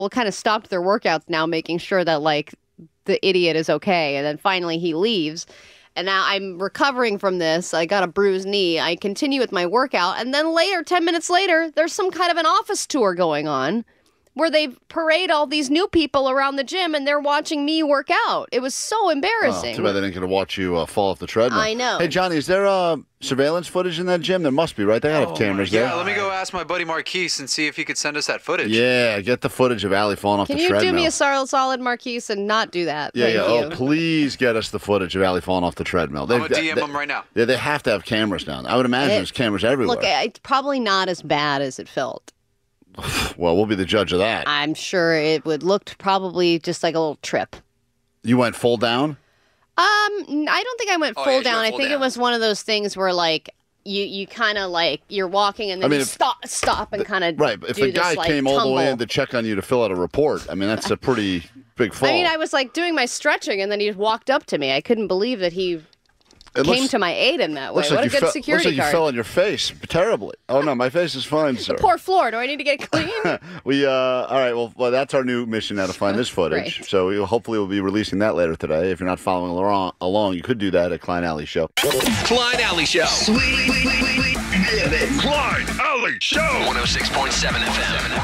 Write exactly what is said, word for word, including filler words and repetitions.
well, kind of stopped their workouts now, making sure that, like, the idiot is okay. And then finally he leaves. And now I'm recovering from this. I got a bruised knee. I continue with my workout. And then later, ten minutes later, there's some kind of an office tour going on where they parade all these new people around the gym and they're watching me work out. It was so embarrassing. Oh, too bad they didn't get to watch you uh, fall off the treadmill. I know. Hey, Johnny, is there uh, surveillance footage in that gym? There must be, right? They gotta have Oh, cameras my- there. Yeah, let me go ask my buddy Marquise and see if he could send us that footage. Yeah, get the footage of Allie falling off Can the you treadmill. do me a sol- solid, Marquise, and not do that? Yeah, Thank yeah. you. Oh, please get us the footage of Allie falling off the treadmill. I'm They've- going to D M they- him right now. Yeah, they have to have cameras now. I would imagine It- there's cameras everywhere. Look, it's probably not as bad as it felt. Well, we'll be the judge of that. I'm sure it would looked probably just like a little trip. You went full down? Um, I don't think I went Oh, full yeah, you down. went I full think it down. was one of those things where, like, you, you kind of, like, you're walking and then I mean, you if- stop stop and kind of Right, but if do the guy this, like, came all the way tumble. in to check on you to fill out a report, I mean, that's a pretty big fall. I mean, I was, like, doing my stretching, and then he walked up to me. I couldn't believe that he It came looks- to my aid in that way. looks What like a you good fell- security Looks like guard. you fell on your face terribly. Oh, no, my face is fine, sir. Poor floor. Do I need to get clean? We, uh, all right, well, well, that's our new mission now to find this footage. Great. So we hopefully we'll be releasing that later today. If you're not following along, along you could do that at Klein Alley Show. Klein Alley Show. Klein Alley Show. one oh six point seven F M.